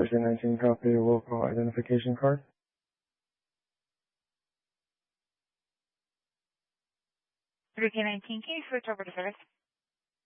1319, copy, local identification card. 1319, can you switch over to service?